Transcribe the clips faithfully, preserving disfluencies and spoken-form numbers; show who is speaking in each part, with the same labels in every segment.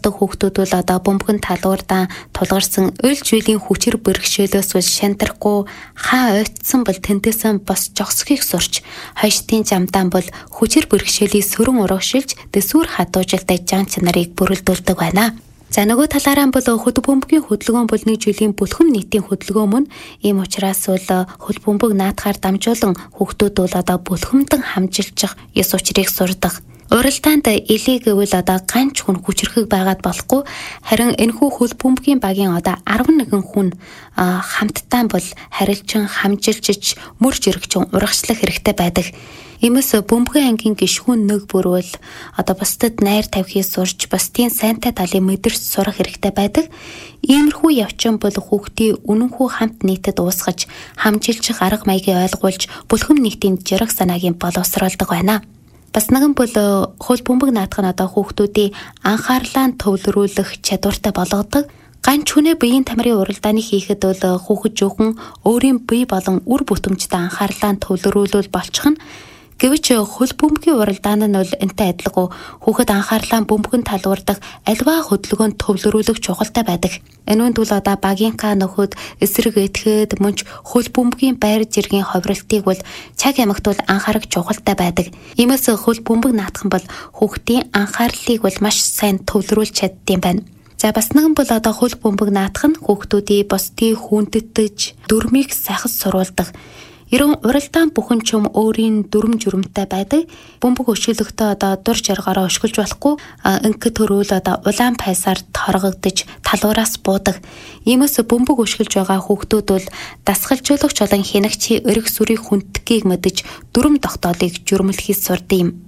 Speaker 1: болдог хүүхдүүд бол одоо бөмбөгөн талуурдан тулгарсан уйлж үеийн хүчээр бэрхшээлөөс бол шантрахгүй хаа ойтсон бол тэнтэсэн бос жогсхийг сурч хойштын жамдаан бол хүчээр бэрхшээлийг сөрөн урагшилж дэсвэр хадуужилтай жан чанарыг бүрэлдүүлдэг байна. За нөгөө талаараа бол хөд бөмбөгийн хөдөлгөөн бол нэг жилийн бүлхэм нийтийн хөдөлгөөн мөн. Ийм учраас бол хөд бөмбөг наадахаар дамжуулан хүүхдүүд бол одоо бүлхэмдэн хамжилчих ёс учрыг сурдаг. Уралдаанд элий гэвэл одоо ганц хүн хүчрхэг байгаад болохгүй, харин энэхүү хөд бөмбөгийн багийн одоо арван нэгэн хүн хамтдаа бол харилцан хамжилж мөрж иргэчин урагшлах хэрэгтэй байдаг. Иймээс бөмбөгийн ангийн гишүүн нэг бүрвэл одоо бусдад найр тавихыг сурч бусдын сайнтай талыг мэдэрч сурах хэрэгтэй байдаг. Иймэрхүү явчин бол хүүхдийн үнэнхүү хамт нийтэд уусгаж хамжилчих арга маягийг ойлгуулж бүлхэм нийтийн жирах санаагийн боловсруулдаг байна. Бас нэгэн бол хөл бөмбөг наадах нь одоо хүүхдүүдийн анхаарлаа төвлөрүүлэх чадвартай болгодог. Ганц хүнээ биеийн тамирын уралдааны хийхэд бол хүүхэд жоохон өөрийн бие болон үр бүтэмжтэй анхаарлаа төвлөрүүлвэл болчих нь. Гэвч хөл бөмбөгийн уралдаан нь бол энтэй адилгүй хүүхэд анхаарлаа бөмбөгөн талуурдах альва хөдөлгөөнд төвлөрүүлэх чухалтай байдаг. Энэ үнд бол одоо багийнхаа нөхөд эсрэг этгээд мөнч хөл бөмбөгийн байр жиргийн ховролтыг бол цаг ямагт бол анхаарах чухалтай байдаг. Иймээс хөл бөмбөг наадах нь бол хүүхдийн анхаарлыг бол маш сайн төвлөрүүлж чаддсан байна. За бас нэгэн бол одоо хөл бөмбөг наадах нь хүүхдүүдийн бусдын хүндэтгэж дүрмийг сахис сурулдаг. Ерөн уралдаан бүхэн ч юм өөрийн дүрм журмтай байдаг. Бөмбөг өшгөлөхдөө одоо дур жаргаараа өшгөлж болохгүй. Ингээд төрөөл одоо улаан пайсаар торгогдож талуураас буудаг. Иймээс бөмбөг өшгөлж байгаа хүүхдүүд бол дасгалжуулагч болон хянагчийн өрг сүрийн хүндтгэгийг мэдэж дүрм тогтоолыг журмлахыг сурдаг юм.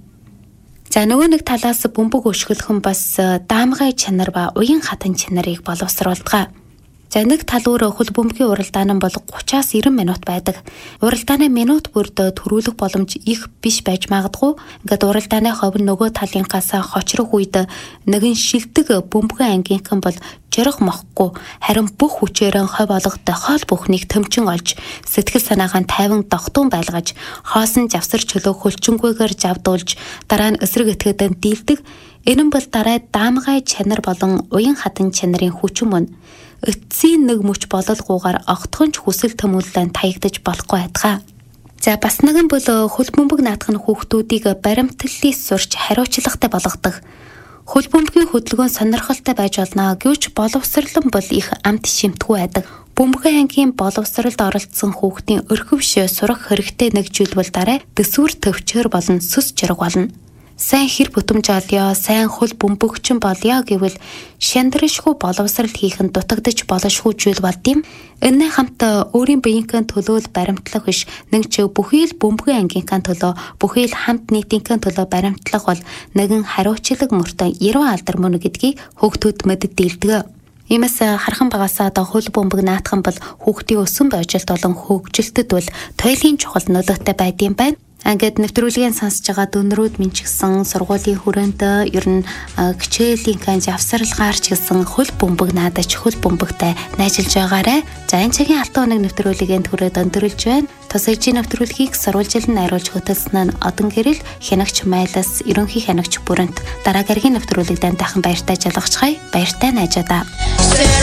Speaker 1: За нөгөө нэг талаас бөмбөг өшгөлөх нь бас даамгай чанар ба уян хатан чанарыг боловсруулдаг. За нэг талуур хөл бөмбөгийн уралдаан нь бол гураваас найман минут байдаг. Уралдааны минут бүрд төрүүлэх боломж их биш байж магадгүй. Ингээд уралдааны ховь нөгөө талынхаас хочрох үед нэгэн шилдэг бөмбөгийн ангийнхан бол жирах мохгүй харин бүх хүчээрээ ховь олох дохиол бүхнийг төмчин олж сэтгэл санаагаа тайван дохтун байлгаж хоосон завсар чөлөө хөлчөнгүйгээр завдуулж дараа нь эсрэг этгээдэн дийлдэг. Энэ нь бол дараа даамгай чанар болон уян хатан чанарын хүчин мөн. Эцсийн нэг мөч бололгүйгээр огтхонч хүсэл төмөөллөнд таягдаж болохгүй адгаа. За бас нэгэн бол хөл бөмбөг наадах нь хүүхдүүдийг баримтлалыг сурч хариуцлагатай болгодог. Хөл бөмбөгийн хөдөлгөөн сонирхолтой байж болно гэвч боловсрол нь бол их амт шимтгүй байдаг. Бөмбөгийн ангийн боловсролд оролцсон хүүхдийн өрхөвш сурах хэрэгтэй нэг зүйл бол дараа дэсвэр төвчөр болон сүс жирэг болно. Сайн хэр бүтэмж олё, сайн хөл бөмбөгчин болё гэвэл шандрашгүй боловсрал хийх нь дутагдж болошгүй зүйл болд юм. Энэний хамт өөрийн биеийнхээ төлөө баримтлах биш, нэг ч бүхий л бөмбөгийн ангийнхаа төлөө, бүхий л хамт нийтийнхээ төлөө баримтлах бол нэгэн хариуцлага мөртөө яруу алдар мөн гэдгийг хүүхдүүд мэддэлдэг. Иймээс хархан багасаа одоо хөл бөмбөг наадах нь бол хүүхдийн өсөн бойжилт болон хөгжилтэд бол туйлын чухал нөлөөтэй байдсан байна. Ингээд нэвтрүүлгийн сонсож байгаа дөнрүүд минчгсэн сургуулийн хүрээнд ер нь хичээлийн канж авсарлагаар ч гэсэн хөл бөмбөг наадаж хөл бөмбөгтэй найжилж байгаарэ. За энэ цагийн алтан өнөг нэвтрүүлгийн түрээд өндөрлж байна. Тусагчийн нэвтрүүлгийг сурвалжилан найруулж хөтөлсөн нь Одон гэрэл хянагч Майлас ерөнхий хянагч бүрэнт дараа гарагийн нэвтрүүлэгдэн дахин баяртай жалгахчгай баяртай найжуудаа.